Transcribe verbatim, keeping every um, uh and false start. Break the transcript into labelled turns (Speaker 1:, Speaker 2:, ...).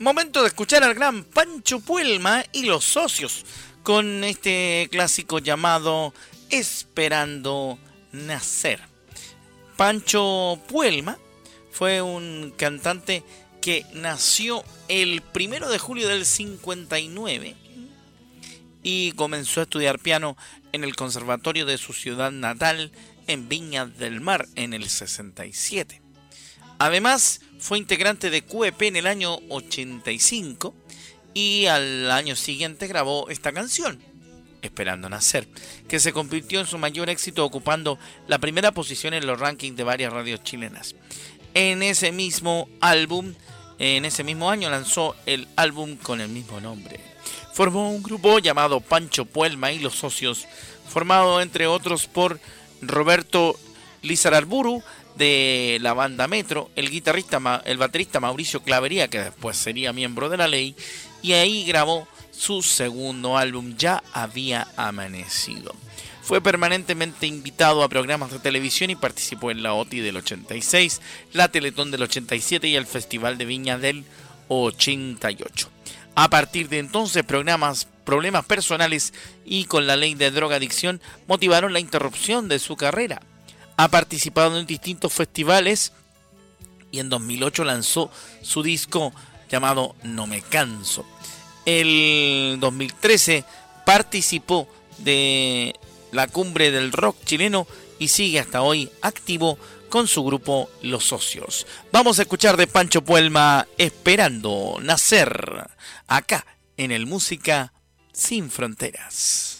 Speaker 1: Momento de escuchar al gran Pancho Puelma y los socios con este clásico llamado Esperando Nacer. Pancho Puelma fue un cantante que nació el primero de julio del cincuenta y nueve y comenzó a estudiar piano en el conservatorio de su ciudad natal en Viña del Mar en el sesenta y siete. Además, fue integrante de Q E P en el año ochenta y cinco y al año siguiente grabó esta canción, Esperando Nacer, que se convirtió en su mayor éxito ocupando la primera posición en los rankings de varias radios chilenas. En ese mismo álbum, en ese mismo año lanzó el álbum con el mismo nombre. Formó un grupo llamado Pancho Puelma y los socios, formado entre otros por Roberto Lizaraburu de la banda Metro, el guitarrista, el baterista Mauricio Clavería, que después sería miembro de La Ley, y ahí grabó su segundo álbum, Ya Había Amanecido. Fue permanentemente invitado a programas de televisión y participó en la O T I del ochenta y seis, la Teletón del ochenta y siete y el Festival de Viña del ochenta y ocho. A partir de entonces, programas, problemas personales y con la ley de drogadicción motivaron la interrupción de su carrera. Ha participado en distintos festivales y en dos mil ocho lanzó su disco llamado No Me Canso. El dos mil trece participó de la cumbre del rock chileno y sigue hasta hoy activo con su grupo Los Socios. Vamos a escuchar de Pancho Puelma Esperando Nacer, acá en el Música Sin Fronteras.